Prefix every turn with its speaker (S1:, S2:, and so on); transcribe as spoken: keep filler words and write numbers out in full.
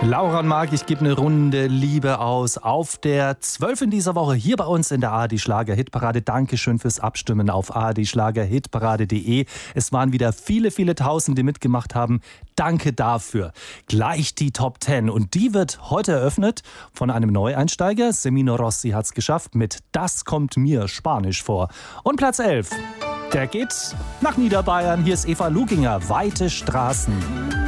S1: Laura und Marc, ich gebe eine Runde Liebe aus. Auf der zwölf in dieser Woche hier bei uns in der A R D Schlager Hitparade. Dankeschön fürs Abstimmen auf a r d schlager hitparade punkt de. Es waren wieder viele, viele Tausend, die mitgemacht haben. Danke dafür. Gleich die Top zehn. Und die wird heute eröffnet von einem Neueinsteiger. Semino Rossi hat es geschafft mit Das kommt mir Spanisch vor. Und Platz elf, der geht nach Niederbayern. Hier ist Eva Luginger, Weite Straßen.